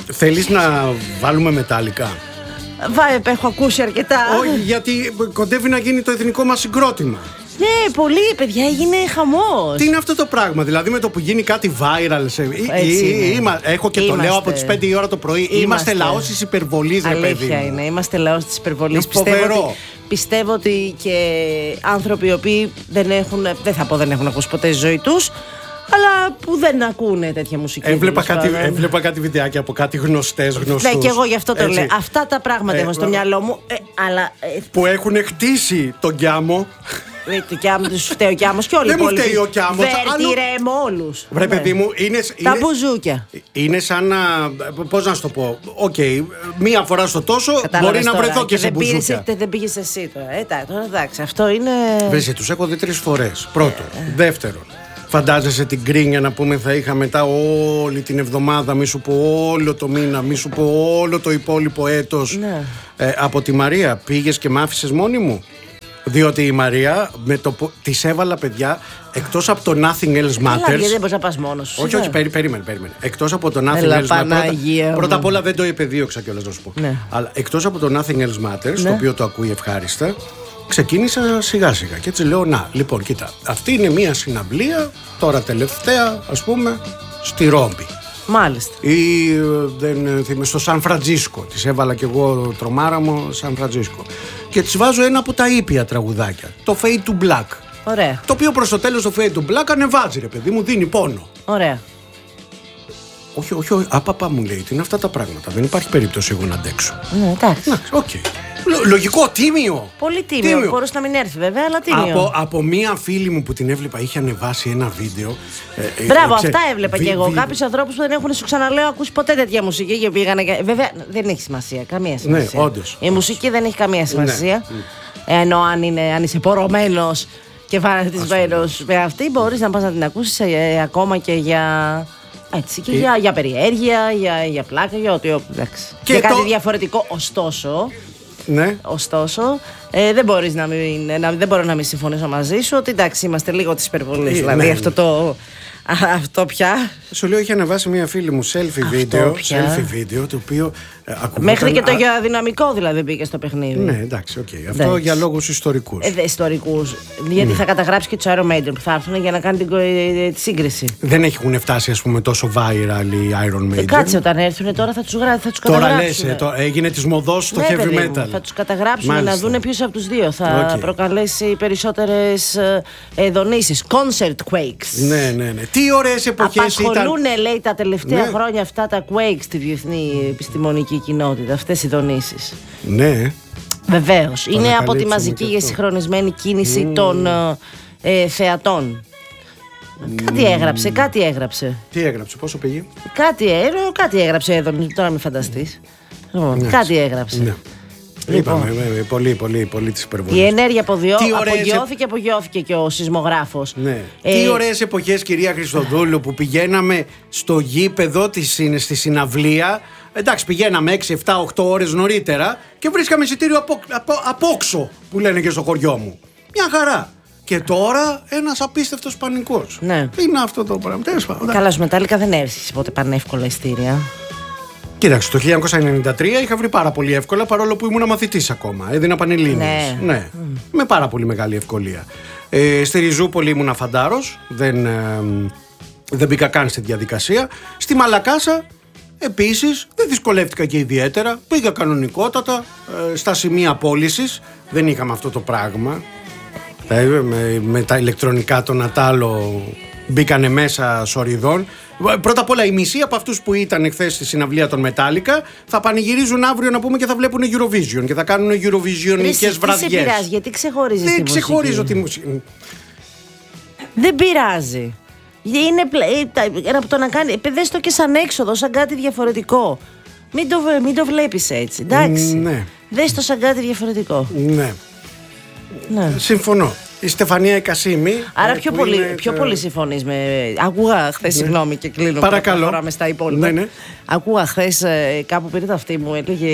Θέλεις να βάλουμε μετάλλικα? Έχω ακούσει αρκετά. Όχι, γιατί κοντεύει να γίνει το εθνικό μας συγκρότημα. Ναι, πολύ, παιδιά, έγινε χαμός. Τι είναι αυτό το πράγμα, δηλαδή με το που γίνει κάτι viral έχω και το λέω από τις 5 η ώρα το πρωί. Είμαστε λαός της υπερβολής, ρε παιδί. Αλήθεια είναι, είμαστε λαός της υπερβολής. Πιστεύω ότι και άνθρωποι οι οποίοι δεν έχουν ακούσει ποτέ στη ζωή τους, αλλά που δεν ακούνε τέτοια μουσική. Έβλεπα κάτι βιντεάκια από κάτι γνωστούς. Ναι, και εγώ γι' αυτό το λέω. Αυτά τα πράγματα έχω στο μυαλό μου. Που έχουν χτίσει τον Κιάμο. Το Κιάμο, του φταίει ο Κιάμος και όλοι οι υπόλοιποι. Δεν μου φταίει ο Κιάμος. Βερτιρέμ όλους. Βρε παιδί μου, τα μπουζούκια. Είναι σαν να. Πώς να σου το πω. Μία φορά στο τόσο μπορεί να βρεθώ και σε μπουζούκια. Δεν πήγες εσύ τώρα. Εντάξει, αυτό είναι. Βρε, τους έχω δει 3 φορές. Πρώτον. Δεύτερον. Φαντάζεσαι την κρίνια να πούμε θα είχα μετά όλη την εβδομάδα, μη σου πω όλο το μήνα, μη σου πω όλο το υπόλοιπο έτος. Ναι. Από τη Μαρία πήγες και μ' άφησες μόνη μου? Διότι η Μαρία της έβαλα, παιδιά, εκτός από το Nothing Else Matters. Γιατί δεν μπορείς να πας μόνος σου. Όχι, περίμενε. Εκτός από το Nothing Else Matters. Πρώτα απ' όλα δεν το επεδίωξα κιόλας, να σου πω. Ναι. Αλλά εκτός από το Nothing Else Matters, το οποίο το ακούει ευχάριστα, ξεκίνησα σιγά σιγά και έτσι λέω, να, λοιπόν, κοίτα, αυτή είναι μια συναυλία, τώρα τελευταία, ας πούμε, στη Ρώμη. Μάλιστα. Ή στο Σαν Φραντζίσκο. Της έβαλα κι εγώ τρομάρα μου Σαν Φραντζίσκο. Και της βάζω ένα από τα ήπια τραγουδάκια, το Fade to Black. Ωραία. Το οποίο προς το τέλος το Fade to Black ανεβάζει, ρε παιδί μου, δίνει πόνο. Ωραία. Όχι, απαπά μου λέει, τι είναι αυτά τα πράγματα. Δεν υπάρχει περίπτωση εγώ να αντέξω. Ναι, εντάξει. Οκ. Λογικό, τίμιο. Πολύ τίμιο. Μπορούσε να μην έρθει βέβαια, αλλά τίμιο. Από μία φίλη μου που την έβλεπα είχε ανεβάσει ένα βίντεο. Μπράβο, αυτά έβλεπα κι εγώ. Κάποιους ανθρώπους που δεν έχουν, σου ξαναλέω, ακούσει ποτέ τέτοια μουσική και πήγανε. Βέβαια δεν έχει σημασία. Καμία σημασία. Ναι, όντως. Η μουσική δεν έχει καμία σημασία. Ναι. Ενώ αν είσαι πορωμένος και φανατισμένος με αυτή, μπορείς να πας να την ακούσεις ακόμα και για. Έτσι, και για περιέργεια, για πλάκα, για ό,τι. Και κάτι διαφορετικό, ωστόσο. Ναι. Ωστόσο, δεν μπορώ να μην συμφωνήσω μαζί σου ότι εντάξει, είμαστε λίγο της υπερβολής. Δηλαδή ναι. Αυτό πια. Σου λέω, είχε ανεβάσει μια φίλη μου selfie βίντεο, το οποίο ακουγόταν. Μέχρι και το για δυναμικό δηλαδή μπήκε στο παιχνίδι. Ναι, εντάξει, αυτό για λόγους ιστορικούς. Ιστορικούς. Γιατί θα καταγράψει και τους Iron Maiden που θα έρθουν για να κάνει τη σύγκριση. Δεν έχουν φτάσει, ας πούμε, τόσο viral οι Iron Maiden. Κάτσε, όταν έρθουν τώρα θα τους καταγράψουν. Τώρα λες, έγινε της μοδός στο heavy metal. Θα τους καταγράψουν να δουν ποιος από τους δύο θα προκαλέσει περισσότερες δονήσεις. Concert quakes. Ναι. Τι ωραίες εποχές ήταν. Απασχολούν, λέει, τα τελευταία χρόνια αυτά τα quakes στη διεθνή επιστημονική κοινότητα, αυτές οι δονήσεις. Ναι. Βεβαίως. Είναι από τη μαζική και συγχρονισμένη κίνηση των θεατών. Κάτι έγραψε. Τι έγραψε, πόσο πήγε? Κάτι έγραψε εδώ, τώρα μην φανταστείς. Κάτι έγραψε. Ναι. Είπαμε, πολύ της υπερβολής. Η ενέργεια απογειώθηκε και ο σεισμογράφος. Ναι. Τι ωραίες εποχές, κυρία Χριστοδούλου, που πηγαίναμε στο γήπεδο στη συναυλία. Εντάξει, πηγαίναμε 6, 7, 8 ώρες νωρίτερα και βρίσκαμε εισιτήριο απόξω, που λένε και στο χωριό μου. Μια χαρά. Και τώρα ένας απίστευτος πανικός. Ναι. Τι είναι αυτό το πράγμα? Καλά, σου Μετάλλικα δεν έρθεις ποτέ πανεύκολα ειστήρια. Κοίταξε, το 1993 είχα βρει πάρα πολύ εύκολα, παρόλο που ήμουν μαθητής ακόμα. Έδινα πανελλήνιες. Ναι. Με πάρα πολύ μεγάλη ευκολία. Στη Ριζούπολη ήμουν φαντάρος. Δεν μπήκα καν στη διαδικασία. Στη Μαλακάσα επίσης δεν δυσκολεύτηκα και ιδιαίτερα. Πήγα κανονικότατα στα σημεία πώλησης. Δεν είχαμε αυτό το πράγμα. Με τα ηλεκτρονικά των Ατάλο μπήκανε μέσα σοριδών. Πρώτα απ' όλα, οι μισοί από αυτούς που ήταν χθες στη συναυλία των Metallica θα πανηγυρίζουν αύριο, να πούμε, και θα βλέπουν Eurovision και θα κάνουν Eurovisionικές βραδιές. Τι σε πειράζει, γιατί ξεχωρίζεις τη μουσική? Δεν ξεχωρίζω τη μουσική. Δεν πειράζει. Είναι από το να κάνει. Δες το και σαν έξοδο, σαν κάτι διαφορετικό. Μην το βλέπεις έτσι, εντάξει. Ναι. Δες το σαν κάτι διαφορετικό. Ναι. Συμφωνώ. Η Στεφανία Κασίμη. Άρα πιο πολύ συμφωνείς με. Ακούγα χθες, συγγνώμη και κλείνω. Παρακαλώ. Τώρα με στα υπόλοιπα. Ναι. Ακούγα χθες κάπου πήρε αυτή μου, έλεγε.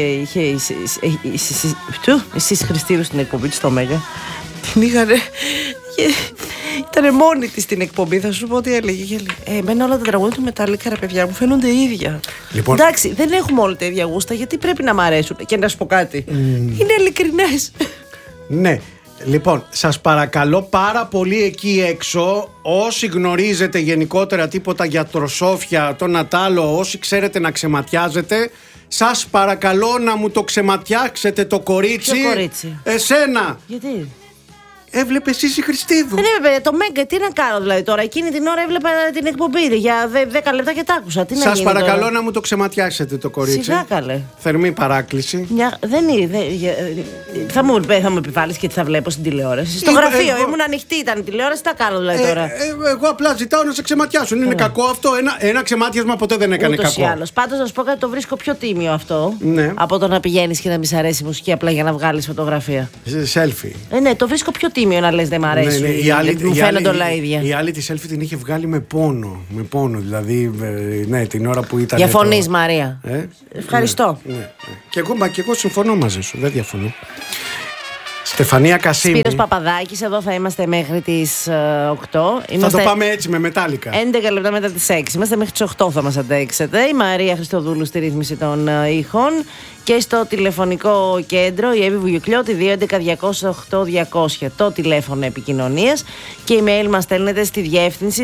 Εσείς Χριστίνου στην εκπομπή του στο Μέγα. Την είχανε. Ήταν μόνη της στην εκπομπή, θα σου πω τι έλεγε. Εμένα όλα τα τραγούδια του Μετάλλικα, ρε παιδιά, μου φαίνονται ίδια. Λοιπόν, εντάξει, δεν έχουμε όλοι τα ίδια γούστα, γιατί πρέπει να μ' αρέσουν. Και να σου πω κάτι. Είναι ειλικρινές. Ναι. Λοιπόν, σας παρακαλώ πάρα πολύ εκεί έξω, όσοι γνωρίζετε γενικότερα τίποτα για τροσόφια, το Νατάλο, όσοι ξέρετε να ξεματιάζετε, σας παρακαλώ να μου το ξεματιάξετε το κορίτσι. Ποιο κορίτσι? Εσένα. Γιατί? Έβλεπε εσύ η Χριστίδου. Δεν έβλεπε το Μέγκα, τι να κάνω δηλαδή τώρα. Εκείνη την ώρα έβλεπα την εκπομπή για 10 λεπτά και τ' άκουσα. Τι σας παρακαλώ τώρα? Να μου το ξεματιάξετε το κορίτσι. Σιγά καλέ. Θερμή παράκληση. Δεν είναι. Θα μου επιβάλλεις και τι θα βλέπω στην τηλεόραση. Στο γραφείο ήμουν ανοιχτή, ήταν η τηλεόραση. Τι θα κάνω δηλαδή τώρα? Εγώ απλά ζητάω να σε ξεματιάσουν. Είναι κακό αυτό? Ένα ξεμάτιασμα ποτέ δεν έκανε ούτως κακό. Πάντως να σου πω κάτι, το βρίσκω πιο τίμιο αυτό. Ναι. Από το να πηγαίνεις και να μη σ' αρέσει η μουσική απλά για να βγάλεις φωτογραφία. Selfie. Ναι, το βρίσκω πιο τίμιο να λες δεν μ' αρέσει. Ναι. Μου φαίνονται όλα ίδια. Η άλλη τη selfie την είχε βγάλει με πόνο. Δηλαδή, ναι, την ώρα που ήταν. Διαφωνείς, Μαρία? Ευχαριστώ. Ναι. Και εγώ συμφωνώ μαζί σου, δεν διαφωνώ. Στεφανία Κασίμη. Σπύρος Παπαδάκης, εδώ θα είμαστε μέχρι τις 8. Θα το πάμε έτσι με Μετάλλικα. 11 λεπτά μετά τις 6. Είμαστε μέχρι τις 8 θα μας αντέξετε. Η Μαρία Χριστοδούλου στη ρύθμιση των ήχων. Και στο τηλεφωνικό κέντρο η Εύη Βουγιουκλιώτη 211-208-200. Το τηλέφωνο επικοινωνίας. Και η mail μας στέλνετε στη διεύθυνση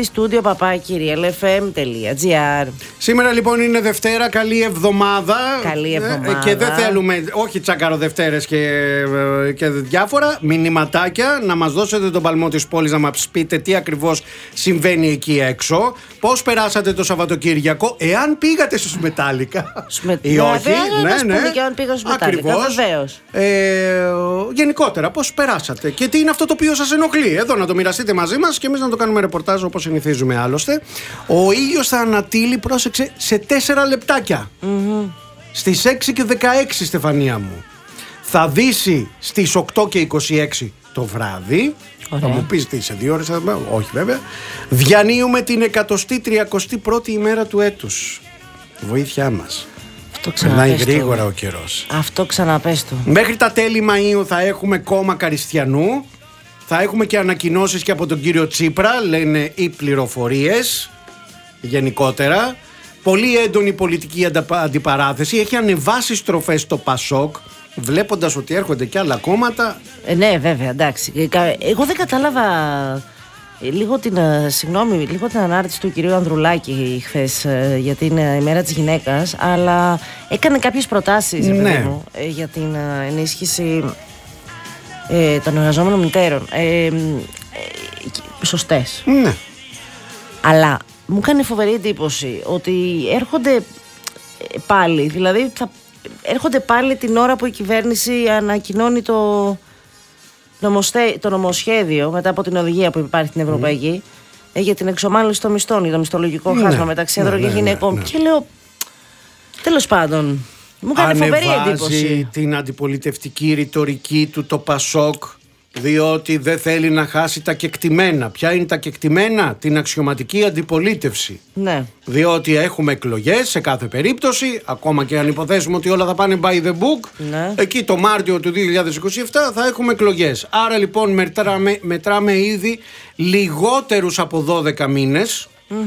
studio@realfm.gr. Σήμερα λοιπόν είναι Δευτέρα, καλή εβδομάδα. Καλή εβδομάδα. Και δεν θέλουμε, όχι τσακαροδευτέρες και διάφορα μηνυματάκια, να μας δώσετε τον παλμό της πόλης, να μας πείτε τι ακριβώς συμβαίνει εκεί έξω. Πώς περάσατε το Σαββατοκύριακο, εάν πήγατε στους Μετάλλικα ή όχι. Ναι. Και αν πήγα στους Μετάλλικα, βεβαίως. Γενικότερα, πώς περάσατε και τι είναι αυτό το οποίο σας ενοχλεί. Εδώ να το μοιραστείτε μαζί μας και εμείς να το κάνουμε ρεπορτάζ όπως συνηθίζουμε άλλωστε. Ο ήλιος θα ανατείλει, πρόσεξε, σε 4 λεπτάκια. Στις 6 και 16, Στεφανία μου. Θα δύσει στις 8 και 26 το βράδυ. Ωραία. Θα μου πεις τι, σε 2 ώρες, όχι βέβαια. Διανύουμε την 131η ημέρα του έτους. Βοήθειά μας. Περνάει γρήγορα ο καιρός. Αυτό ξαναπες του. Μέχρι τα τέλη Μαΐου θα έχουμε κόμμα Καριστιανού. Θα έχουμε και ανακοινώσεις και από τον κύριο Τσίπρα, λένε οι πληροφορίες γενικότερα. Πολύ έντονη πολιτική αντιπαράθεση. Έχει ανεβάσει στροφές το Πασόκ, βλέποντας ότι έρχονται και άλλα κόμματα. Ναι, βέβαια, εντάξει. Εγώ δεν κατάλαβα λίγο την ανάρτηση του κυρίου Ανδρουλάκη χθες για την ημέρα της γυναίκας, αλλά έκανε κάποιες προτάσεις για την ενίσχυση των εργαζόμενων μητέρων. Σωστές. Ναι. Αλλά μου κάνει φοβερή εντύπωση ότι έρχονται πάλι, δηλαδή έρχονται πάλι την ώρα που η κυβέρνηση ανακοινώνει το νομοσχέδιο μετά από την οδηγία που υπάρχει στην Ευρωπαϊκή για την εξομάλυνση των μισθών, για το μισθολογικό χάσμα μεταξύ άνδρων και γυναικών. Και λέω, τέλος πάντων, μου κάνει φοβερή εντύπωση. Ανεβάζει την αντιπολιτευτική ρητορική του το Πασόκ, διότι δεν θέλει να χάσει τα κεκτημένα. Ποια είναι τα κεκτημένα? Την αξιωματική αντιπολίτευση. Ναι. Διότι έχουμε εκλογές σε κάθε περίπτωση, ακόμα και αν υποθέσουμε ότι όλα θα πάνε by the book. Ναι. Εκεί το Μάρτιο του 2027 θα έχουμε εκλογές. Άρα λοιπόν μετράμε ήδη λιγότερους από 12 μήνες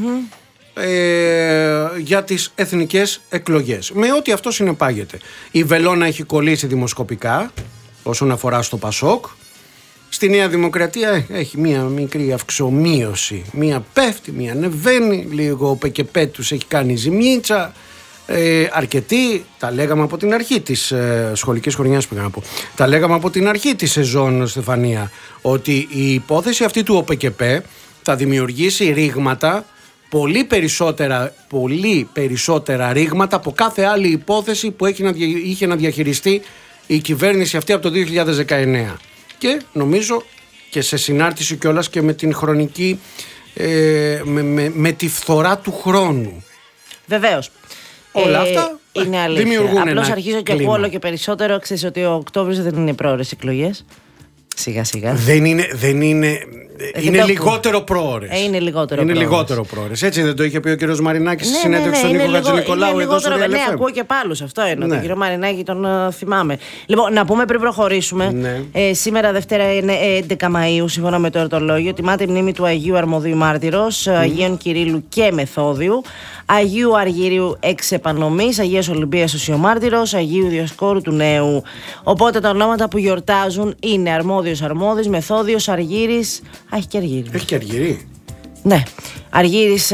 για τις εθνικές εκλογές. Με ό,τι αυτό συνεπάγεται. Η βελόνα έχει κολλήσει δημοσκοπικά όσον αφορά στο Πασόκ. Στη Νέα Δημοκρατία έχει μία μικρή αυξομείωση. Μία πέφτει, μία ανεβαίνει. Λίγο ο ΠΚΠ τους έχει κάνει ζημίτσα. Αρκετοί, τα λέγαμε από την αρχή της σχολικής χρονιάς, πήγα να πω. Τα λέγαμε από την αρχή της σεζόν, Στεφανία, ότι η υπόθεση αυτή του ΟΠΚΠ θα δημιουργήσει ρήγματα, πολύ περισσότερα ρήγματα από κάθε άλλη υπόθεση που είχε να διαχειριστεί η κυβέρνηση αυτή από το 2019. Και νομίζω και σε συνάρτηση κιόλας και με την χρονική, με τη φθορά του χρόνου. Βεβαίως. Όλα αυτά είναι αλήθεια. δημιουργούν απλώς ένα αρχίζω και κλίμα. ακούω όλο και περισσότερο. Ξέρεις ότι ο Οκτώβριος δεν είναι πρόορες εκλογές. Σιγά σιγά. Δεν είναι. Είναι λιγότερο πρόωρες. Είναι λιγότερο πρόωρες. Έτσι δεν το είχε πει ο κύριος Μαρινάκης στη συνέντευξη στον Νίκο Χατζηνικολάου εδώ στο Real FM. Ναι, ακούω και πάλι αυτό είναι. Τον κύριο Μαρινάκη τον θυμάμαι. Λοιπόν, να πούμε πριν προχωρήσουμε. Σήμερα Δευτέρα είναι 11 Μαΐου, σύμφωνα με το εορτολόγιο. Τιμάται η μνήμη του Αγίου Αρμοδίου Μάρτυρος, Αγίων Κυρίλλου και Μεθόδιου, Αγίου Αργυρίου εξ επανομής, Αγίας Ολυμπίας Οσιομάρτυρος, Αγίου Διοσκόρου του Νέου. Οπότε τα ονόματα που γιορτάζουν είναι Αρμόδιος Αρμόδης, Μεθόδιος, Αργύρης. Έχει και Αργύρη. Έχει και Αργύρη. Ναι. Αργύρης.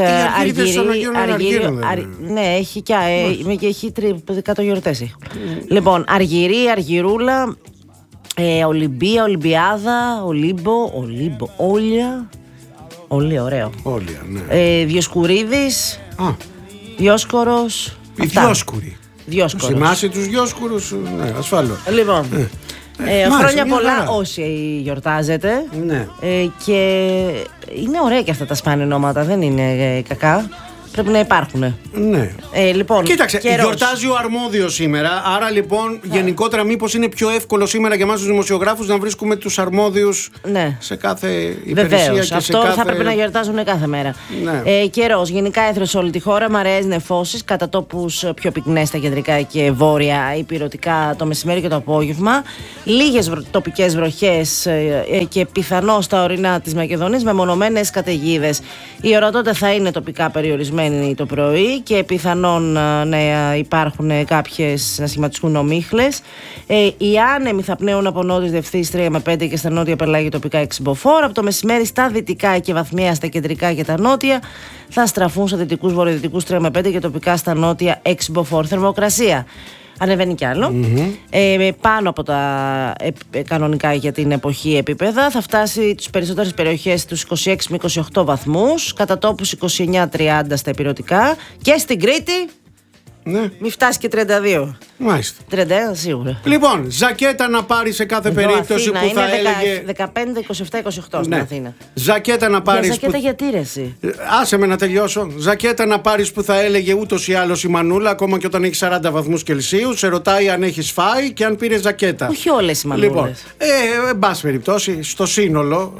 Ναι, έχει και έχει 100 γιορτές. Λοιπόν, Αργυρή, Αργυρούλα, Ολυμπία, Ολυμπιάδα, Ολύμπο, Όλια. Όλοι, ωραίο. Όλια, ναι. Διοσκουρίδης, Διόσκορος. Οι Διόσκουροι. Θυμάσαι τους Διόσκουρους, ναι, ασφαλώς. Λοιπόν. Χρόνια πολλά όσοι γιορτάζετε. Ναι. Και είναι ωραία και αυτά τα σπάνια ονόματα, δεν είναι κακά. Πρέπει να υπάρχουν. Ναι. Λοιπόν, κοίταξε, γιορτάζει ο Αρμόδιος σήμερα. Άρα λοιπόν, γενικότερα, μήπως είναι πιο εύκολο σήμερα για εμάς τους δημοσιογράφους να βρίσκουμε τους αρμόδιους σε κάθε υπηρεσία. Βεβαίως, αυτό θα πρέπει να γιορτάζουν κάθε μέρα. Ναι. Καιρός, γενικά έθρος σε όλη τη χώρα, μαραιές νεφώσεις, κατά τόπους πιο πυκνές στα κεντρικά και βόρεια, υπηρετικά το μεσημέρι και το απόγευμα. Λίγες τοπικές βροχές και πιθανώς στα ορεινά της Μακεδονίας με μονομένες καταιγίδες. Η ορατότητα θα είναι τοπικά περιορισμένη το πρωί και πιθανόν να υπάρχουν κάποιες, να σχηματιστούν ομίχλες. Οι άνεμοι θα πνέουν από νότιες διευθύνσεις 3 με 5 και στα νότια πελάγια τοπικά 6 μποφόρ. Από το μεσημέρι στα δυτικά και βαθμιαία στα κεντρικά και τα νότια θα στραφούν στα δυτικούς βορειοδυτικούς 3 με 5 και τοπικά στα νότια 6 μποφόρ. Θερμοκρασία ανεβαίνει κι άλλο. Πάνω από τα κανονικά για την εποχή επίπεδα. Θα φτάσει τις περισσότερες περιοχές τους 26 με 28 βαθμούς. Κατά τόπους 29-30 στα ηπειρωτικά. Και στην Κρήτη μη φτάσει και 32. Μάλιστα. 31 σίγουρα. Λοιπόν, ζακέτα να πάρει σε κάθε περίπτωση Αθήνα, που θα είναι έλεγε. 15, 27, 28 στην Αθήνα. Ζακέτα να πάρει. Ζακέτα γιατί ρε εσύ. Άσε με να τελειώσω. Ζακέτα να πάρει που θα έλεγε ούτως ή άλλως η Μανούλα, ακόμα και όταν έχει 40 βαθμούς Κελσίου. Σε ρωτάει αν έχει φάει και αν πήρε ζακέτα. Όχι όλες οι Μανούλες. Λοιπόν, εν πάση περιπτώσει, στο σύνολο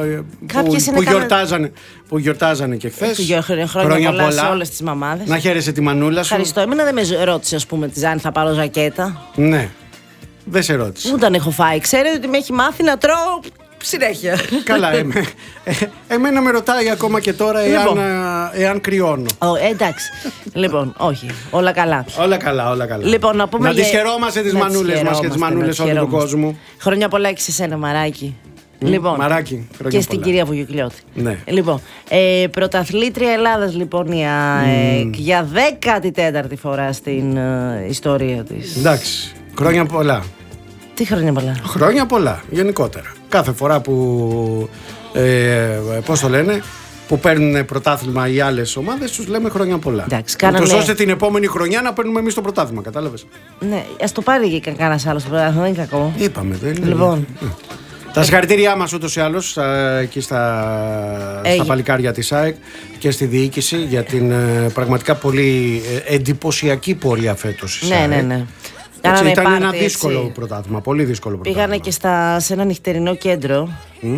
που γιορτάζανε και χθες. Χρόνια πολλά σε όλες τις μαμάδες. Να χαίρεσαι τη Μανούλα σου. Ευχαριστώ. Εμένα δεν με ρώτησε, ας πούμε, αν θα πάρω ζακέτα. Ναι. Δεν σε ρώτησε. Ούτε αν έχω φάει. Ξέρετε ότι με έχει μάθει να τρώω συνέχεια. Καλά, εμένα με ρωτάει ακόμα και τώρα εάν κρυώνω. Εντάξει. Λοιπόν, όχι. Όλα καλά. Όλα καλά. Λοιπόν, να τις χαιρόμαστε τις μανούλες μας και τις μανούλες όλου του κόσμου. Χρόνια πολλά και σε σένα, Μαράκι. Λοιπόν, Μαράκι, και στην κυρία Βουγιουκλιώτη. Ναι. Λοιπόν, πρωταθλήτρια Ελλάδας λοιπόν η ΑΕΚ για 14η φορά στην ιστορία της. Εντάξει, χρόνια πολλά. Τι χρόνια πολλά? Χρόνια πολλά, γενικότερα. Κάθε φορά που, πώς το λένε, που παίρνουν πρωτάθλημα οι άλλες ομάδες, τους λέμε χρόνια πολλά. Εντάξει, ούτως ώστε την επόμενη χρονιά να παίρνουμε εμείς το πρωτάθλημα, κατάλαβες. Ναι, ας το πάρει και κανένας άλλος το πρωτάθλημα, δεν είναι κακό. Είπαμε, δεν είναι. Λοιπόν. Τα συγχαρητήριά μας ούτως ή άλλως εκεί στα παλικάρια της ΑΕΚ και στη διοίκηση για την πραγματικά πολύ εντυπωσιακή πορεία φέτος. Ναι. Ήταν ένα δύσκολο πρωτάθλημα, πολύ δύσκολο πρωτάθλημα. Πήγανε και σε ένα νυχτερινό κέντρο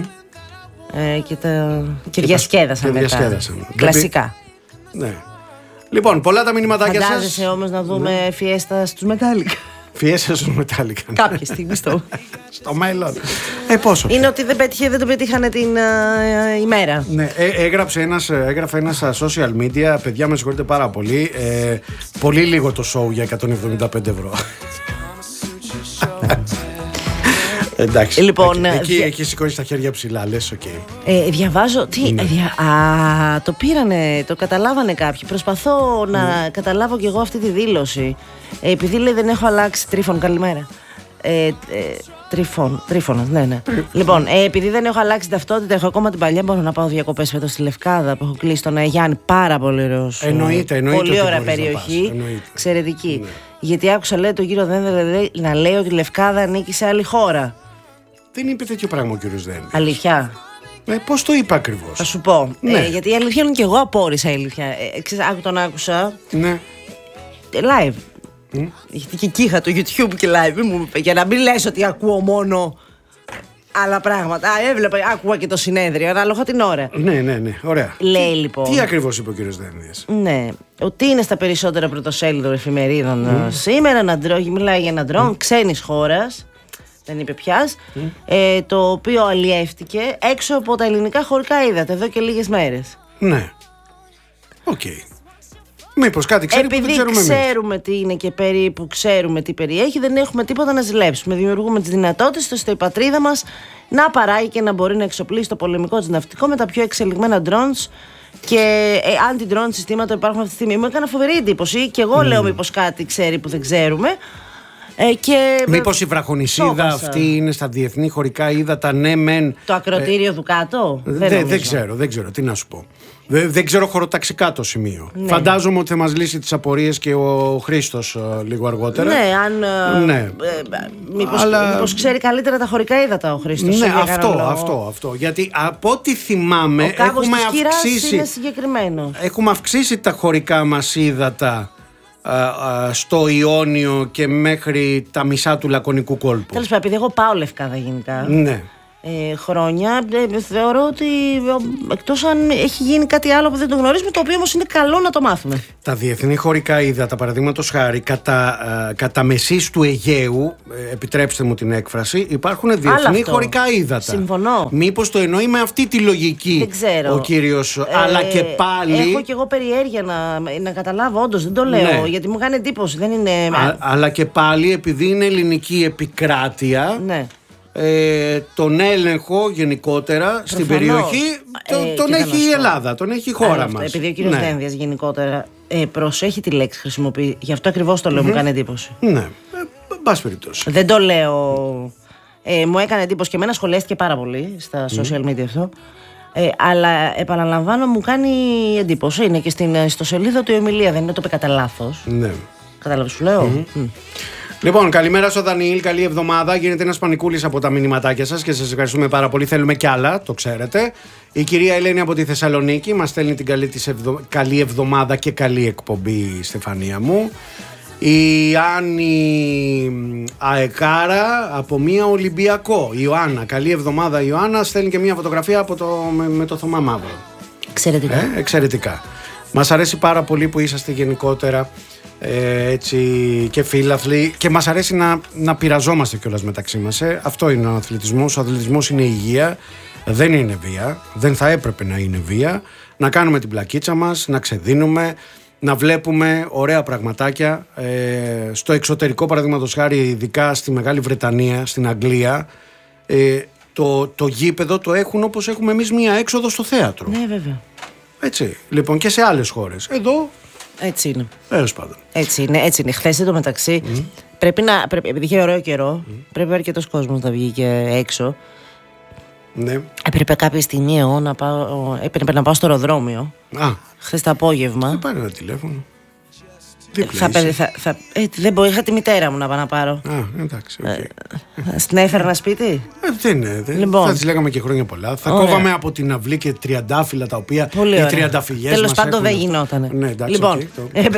και διασκέδασαν μετά. Κλασικά. Ναι. Λοιπόν, πολλά τα μηνύματάκια σας. Φαντάζεσαι όμως να δούμε φιέστα στους Μετάλλικα. Φιέστα στους Μετάλλικα. Κάποια στιγμή στο μέλλον. Πόσο. Είναι ότι δεν το πετύχανε την ημέρα. Ναι, έγραφε ένας στα social media. Παιδιά, με συγχωρείτε πάρα πολύ. Πολύ λίγο το show για 175 ευρώ. Εντάξει. Λοιπόν, εκεί σηκώνεις τα χέρια ψηλά, λες, οκ. Διαβάζω. Το πήρανε, το καταλάβανε κάποιοι. Προσπαθώ να καταλάβω κι εγώ αυτή τη δήλωση. Επειδή λέει δεν έχω αλλάξει. Τρίφων, καλημέρα. Τρίφωνας, ναι. Λοιπόν, επειδή δεν έχω αλλάξει ταυτότητα, έχω ακόμα την παλιά. Μπορώ να πάω διακοπές φέτος στη Λευκάδα που έχω κλείσει τον Αγιάννη. Πάρα πολύ ωραίο. Εννοείται. Πολύ ωραία περιοχή. Εξαιρετική. Ναι. Γιατί άκουσα, λέει, τον κύριο Δένδε να λέει ότι η Λευκάδα ανήκει σε άλλη χώρα. Δεν είπε τέτοιο πράγμα ο κύριος Δένδε. Αλήθεια. Πώς το είπα ακριβώς? Θα σου πω. Ναι. Γιατί η αλήθεια είναι και εγώ απόρρισα η αλήθεια. Τον άκουσα. Ναι. Live. Γιατί και εκεί είχα το YouTube και live μου είπε, για να μην λες ότι ακούω μόνο άλλα πράγματα. Έβλεπα, άκουγα και το συνέδριο, ανάλογα την ώρα. Ναι, ωραία. Λέει λοιπόν. Τι ακριβώς είπε ο κύριος Δένδιας? Ναι, ότι είναι στα περισσότερα πρωτοσέλιδων εφημερίδων σήμερα. Μιλάει για ένα ντρόν ξένης χώρας. Δεν είπε ποιας. Το οποίο αλλιεύτηκε έξω από τα ελληνικά χωρικά ύδατα εδώ και λίγες μέρες. Ναι. Οκ. Μήπως κάτι ξέρει που δεν ξέρουμε εμείς. Ξέρουμε τι είναι και περίπου ξέρουμε τι περιέχει, δεν έχουμε τίποτα να ζηλέψουμε. Δημιουργούμε τις δυνατότητες ώστε η πατρίδα μας να παράγει και να μπορεί να εξοπλίσει το πολεμικό της ναυτικό με τα πιο εξελιγμένα drones και anti-drone συστήματα που υπάρχουν αυτή τη στιγμή. Μου έκανα φοβερή εντύπωση και εγώ λέω μήπως κάτι ξέρει που δεν ξέρουμε. Μήπως η βραχονησίδα αυτή είναι στα διεθνή χωρικά ύδατα? Ναι, μεν. Το ακροτήριο του κάτω. Δεν ξέρω, τι να σου πω. Δεν ξέρω χωροταξικά το σημείο. Ναι. Φαντάζομαι ότι θα μας λύσει τις απορίες και ο Χρήστος λίγο αργότερα. Ναι, μήπως ξέρει καλύτερα τα χωρικά ύδατα ο Χρήστος. Ναι, αυτό. Γιατί από ό,τι θυμάμαι έχουμε αυξήσει τα χωρικά μας ύδατα στο Ιόνιο και μέχρι τα μισά του Λακωνικού κόλπου. Τέλος πάντων, επειδή εγώ πάω Λευκάδα γενικά. Ναι. Χρόνια, θεωρώ ότι εκτός αν έχει γίνει κάτι άλλο που δεν το γνωρίζουμε, το οποίο όμως είναι καλό να το μάθουμε. Τα διεθνή χωρικά ύδατα, παραδείγματος χάρη, κατά μεσής του Αιγαίου, επιτρέψτε μου την έκφραση, υπάρχουν διεθνή χωρικά ύδατα. Συμφωνώ. Μήπως το εννοεί με αυτή τη λογική δεν ξέρω. Ο κύριος, αλλά και πάλι. Έχω κι εγώ περιέργεια να καταλάβω, όντως δεν το λέω, γιατί μου κάνει εντύπωση. Δεν είναι... αλλά και πάλι, επειδή είναι ελληνική επικράτεια. Ναι. Τον έλεγχο γενικότερα στην περιοχή τον έχει η Ελλάδα, τον έχει η χώρα μας. Επειδή ο κύριος Δένδιας γενικότερα προσέχει τη λέξη χρησιμοποιεί, γι' αυτό ακριβώς το λέω, μου κάνει εντύπωση. Ναι, πάση περιπτώσει. Δεν το λέω, μου έκανε εντύπωση και εμένα, σχολιάστηκε πάρα πολύ στα social media αυτό. Αλλά επαναλαμβάνω, μου κάνει εντύπωση. Είναι και στην ιστοσελίδα του η ομιλία, δεν είναι το είπε κατά λάθος. Ναι. Κατάλαβες σου λέω. Λοιπόν, καλημέρα στο Δανιήλ, καλή εβδομάδα. Γίνεται ένας πανικούλης από τα μηνυματάκια σας και σας ευχαριστούμε πάρα πολύ. Θέλουμε κι άλλα, το ξέρετε. Η κυρία Ελένη από τη Θεσσαλονίκη μας στέλνει την καλή εβδομάδα και καλή εκπομπή, Στεφανία μου. Η Άννη Αεκάρα από μία Ολυμπιακό. Η Ιωάννα, καλή εβδομάδα Ιωάννα, στέλνει και μία φωτογραφία με το Θωμά Μαύρο. Εξαιρετικά. Εξαιρετικά. Μας αρέσει πάρα πολύ που είσαστε γενικότερα έτσι και φίλαθλοι και μας αρέσει να πειραζόμαστε κιόλας μεταξύ μας. Αυτό είναι ο αθλητισμός. Ο αθλητισμός είναι υγεία, δεν είναι βία, δεν θα έπρεπε να είναι βία. Να κάνουμε την πλακίτσα μας, να ξεδίνουμε, να βλέπουμε ωραία πραγματάκια στο εξωτερικό, παραδείγματος χάρη, ειδικά στη Μεγάλη Βρετανία, στην Αγγλία. Το γήπεδο το έχουν όπως έχουμε εμείς μία έξοδο στο θέατρο. Ναι, βέβαια. Έτσι, λοιπόν, και σε άλλες χώρες. Εδώ έτσι είναι. Πάντων. Έτσι είναι. Χθες εντωμεταξύ επειδή είχε ωραίο καιρό, πρέπει αρκετός κόσμος να βγει και έξω. Ναι. Έπρεπε κάποια στιγμή εγώ να πάω στο αεροδρόμιο. Χθες το απόγευμα. Πάρε ένα τηλέφωνο. Δεν μπορώ, είχα τη μητέρα μου να πάω να πάρω. Εντάξει. Στην έφερνα σπίτι. Δεν. Λοιπόν. Θα της λέγαμε και χρόνια πολλά. Θα κόβαμε από την αυλή και τριαντάφυλλα τα οποία οι τριανταφυλιές μας. Τέλος πάντων δεν γινότανε. Ναι, εντάξει, λοιπόν,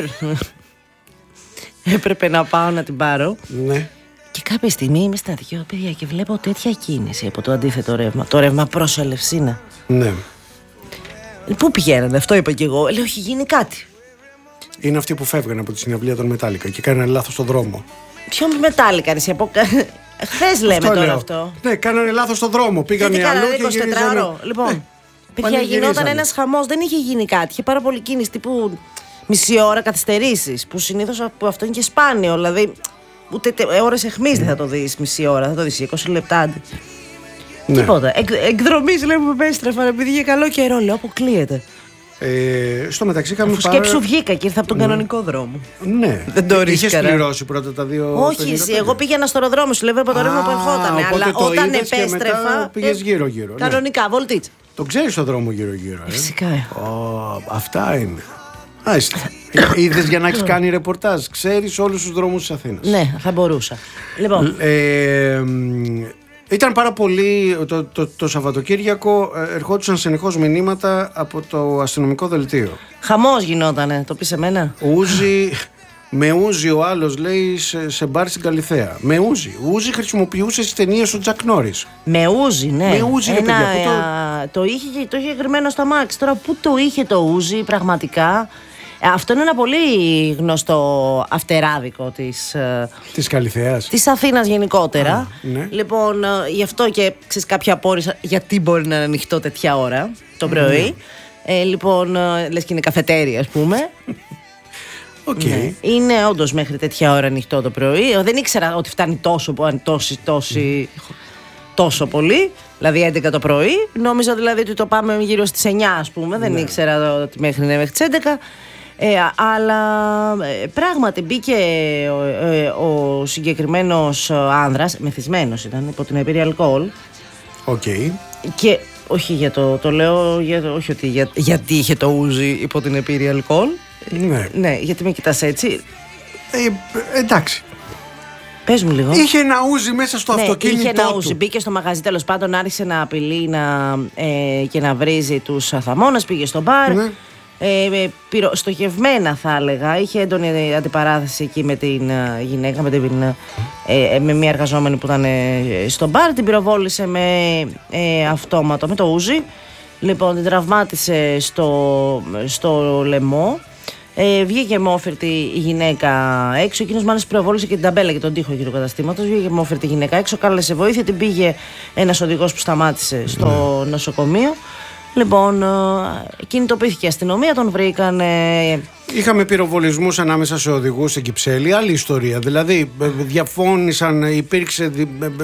έπρεπε να πάω να την πάρω. Ναι. Και κάποια στιγμή είμαι στα δυο παιδιά και βλέπω τέτοια κίνηση από το αντίθετο ρεύμα. Το ρεύμα προς Ελευσίνα. Ναι. Πού πηγαίνανε, αυτό είπα και εγώ. Λέω, έχει γίνει κάτι. Είναι αυτοί που φεύγαν από τη συναυλία των Μετάλλικα και κάνανε λάθος στον δρόμο. Ποιον Μετάλλικα, εσύ από. Χθες λέμε τώρα λέω. Αυτό. Ναι, κάνανε λάθος στον δρόμο. Πήγανε αλλού και γυρίζανε. Λοιπόν, παιδιά, γινόταν ένας χαμός. Δεν είχε γίνει κάτι. Είχε πάρα πολύ κίνηση τύπου μισή ώρα καθυστερήσεις. Που συνήθως αυτό είναι και σπάνιο. Δηλαδή, ούτε ώρες αιχμής δεν θα το δεις μισή ώρα. Θα το δεις 20 λεπτά. Ναι. Τίποτα. Εκδρομής λέμε επέστρεφα. Επειδή είχε καλό καιρό, λέω, αποκλείεται. Στο μεταξύ είχαμε πάρει. Σκέψου βγήκα και ήρθα από τον κανονικό δρόμο. Ναι. Δεν το είχες πληρώσει πρώτα τα 2. Όχι, εσύ, εγώ πήγαινα στο αεροδρόμιο, σου λέω από το ρεύμα που ερχόταν. Αλλά όταν επέστρεφα. Πήγες γύρω-γύρω. Κανονικά, βολτίτσα. Το ξέρεις το δρόμο γύρω-γύρω. Φυσικά. Αυτά είναι. Είδες για να έχεις κάνει ρεπορτάζ. Ξέρεις όλους τους δρόμους της Αθήνας. Ναι, θα μπορούσα. Λοιπόν. Ήταν πάρα πολύ. Το Σαββατοκύριακο ερχόντουσαν συνεχώς μηνύματα από το αστυνομικό δελτίο. Χαμός γινότανε, το πεις εμένα. Με ούζι ο άλλος, λέει, σε μπαρ στην Καλιθέα. Με ούζι. Ούζι χρησιμοποιούσε στις ταινίες ο Τζακ Νόρις. Με ούζι, ναι. Με ούζι, ρε παιδιά. Το είχε γραμμένο στο αμάξι. Τώρα πού το είχε το ούζι πραγματικά. Αυτό είναι ένα πολύ γνωστό αυτεράδικο της Καλιθέας. Της Αθήνας γενικότερα. Ναι. Λοιπόν, γι' αυτό και ξέρεις, κάποια απόρρισα γιατί μπορεί να είναι ανοιχτό τέτοια ώρα το πρωί. Λοιπόν, λες και είναι καφετέρια, ας πούμε. Okay. Ναι. Είναι όντως μέχρι τέτοια ώρα ανοιχτό το πρωί. Δεν ήξερα ότι φτάνει τόσο πολύ. Δηλαδή 11 το πρωί. Νόμιζα δηλαδή ότι το πάμε γύρω στις 9, ας πούμε. Δεν ήξερα ότι μέχρι τις 11. Αλλά πράγματι μπήκε ο συγκεκριμένος άνδρας, μεθυσμένος ήταν, υπό την επίρρεια αλκοόλ. Okay. Και όχι το λέω, όχι ότι γιατί είχε το ούζι υπό την επίρρεια αλκοόλ. Ναι, γιατί με κοιτάς έτσι. Εντάξει. Πες μου λίγο. Είχε ένα ούζι μέσα στο αυτοκίνητό του. Είχε ένα ούζι. Μπήκε στο μαγαζί, τέλος πάντων, άρχισε να απειλεί και να βρίζει τους αθαμώνες. Πήγε στο μπαρ. Ναι. Στοχευμένα, θα έλεγα. Είχε έντονη αντιπαράθεση εκεί με την γυναίκα, με μια εργαζόμενη που ήταν στο μπαρ. Την πυροβόλησε με αυτόματο, με το ούζι. Λοιπόν, την τραυμάτισε στο λαιμό. Βγήκε μόφυρτη η γυναίκα έξω. Εκείνος μάλιστα πυροβόλησε και την ταμπέλα και τον τοίχο γύρω καταστήματος. Βγήκε μόφυρτη η γυναίκα έξω, κάλεσε βοήθεια. Την πήγε ένας οδηγός που σταμάτησε στο νοσοκομείο. Λοιπόν, κινητοποιήθηκε η αστυνομία, τον βρήκαν. Είχαμε πυροβολισμούς ανάμεσα σε οδηγούς στην Κυψέλη, άλλη ιστορία. Δηλαδή, διαφώνησαν, υπήρξε,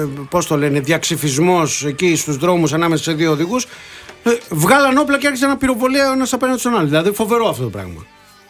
διαξυφισμός εκεί στους δρόμους ανάμεσα σε δύο οδηγούς. Βγάλαν όπλα και άρχισαν να πυροβολεί ο ένας απέναντι στον άλλο. Δηλαδή, φοβερό αυτό το πράγμα.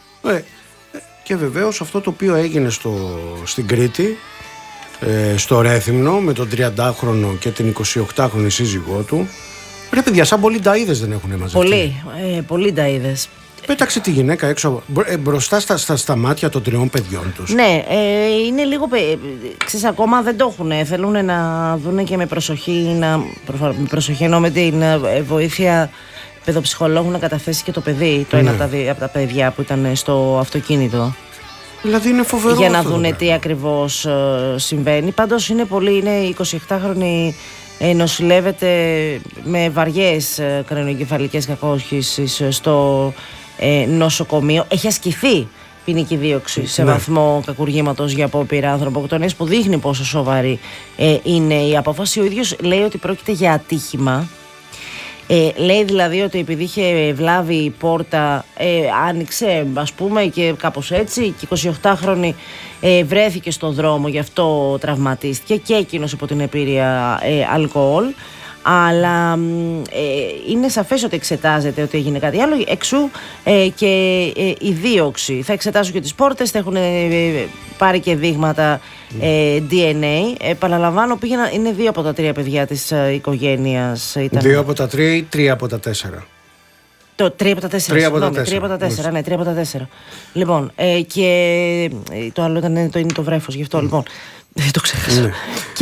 Και βεβαίως αυτό το οποίο έγινε στην Κρήτη, στο Ρέθυμνο, με τον 30χρονο και την 28χρονη σύζυγό του. Ρε παιδιά, σαν πολλοί νταΐδες δεν έχουν μαζευτεί. Πολλοί νταΐδες. Πέταξε τη γυναίκα έξω μπροστά στα μάτια των 3 παιδιών τους. Ναι, είναι λίγο. Ξέρεις, ακόμα δεν το έχουν. Θέλουν να δουν και με προσοχή. Με προσοχή εννοώ με την βοήθεια παιδοψυχολόγου να καταθέσει και το παιδί. Το ένα από τα παιδιά που ήταν στο αυτοκίνητο. Δηλαδή είναι φοβερό. Για να δουν τι ακριβώς συμβαίνει. Πάντως είναι 28χρονη. Νοσηλεύεται με βαριές κρανιοεγκεφαλικές κακόσχησεις στο νοσοκομείο. Έχει ασκηθεί ποινική δίωξη σε βαθμό κακουργήματος για απόπειρα ανθρωποκτονίας, που δείχνει πόσο σοβαρή είναι η απόφαση. Ο ίδιος λέει ότι πρόκειται για ατύχημα. Λέει δηλαδή ότι επειδή είχε βλάβει η πόρτα, άνοιξε, ας πούμε, και κάπως έτσι, και 28χρονη βρέθηκε στον δρόμο, γι' αυτό τραυματίστηκε και εκείνος υπό την επίρρεια αλκοόλ. Αλλά είναι σαφές ότι εξετάζεται ότι έγινε κάτι άλλο. Εξού και η δίωξη. Θα εξετάσουν και τις πόρτες, θα έχουν πάρει και δείγματα DNA. Επαναλαμβάνω, είναι 2 από τα 3 παιδιά της οικογένειας. 2 από τα 3 ή 3 από τα 4. Το 3 από τα 4. 3 από τα 4. Ναι, 3 από τα 4. Λοιπόν, και το άλλο είναι το βρέφος, γι' αυτό λοιπόν. Δεν το ξέχασα. Ναι.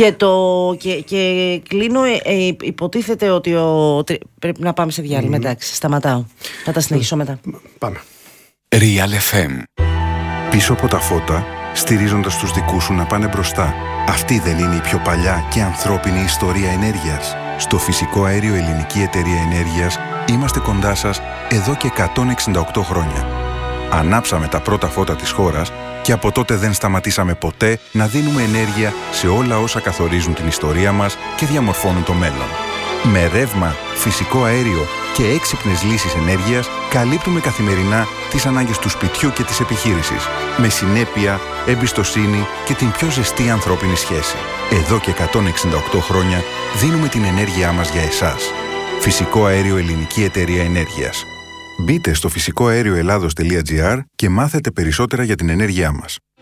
Και κλείνω, υποτίθεται ότι πρέπει να πάμε σε διάλειμμα. Εντάξει, σταματάω. Θα τα συνεχίσω μετά. Πάμε. Real FM. Πίσω από τα φώτα, στηρίζοντας τους δικούς σου να πάνε μπροστά. Αυτή δεν είναι η πιο παλιά και ανθρώπινη ιστορία ενέργειας? Στο Φυσικό Αέριο Ελληνική Εταιρεία Ενέργειας είμαστε κοντά σας εδώ και 168 χρόνια. Ανάψαμε τα πρώτα φώτα της χώρας και από τότε δεν σταματήσαμε ποτέ να δίνουμε ενέργεια σε όλα όσα καθορίζουν την ιστορία μας και διαμορφώνουν το μέλλον. Με ρεύμα, φυσικό αέριο και έξυπνες λύσεις ενέργειας καλύπτουμε καθημερινά τις ανάγκες του σπιτιού και της επιχείρησης, με συνέπεια, εμπιστοσύνη και την πιο ζεστή ανθρώπινη σχέση. Εδώ και 168 χρόνια δίνουμε την ενέργειά μας για εσάς. Φυσικό Αέριο Ελληνική Εταιρεία Ενέργειας. Μπείτε στο φυσικοαερioellados.gr και μάθετε περισσότερα για την ενέργειά μας.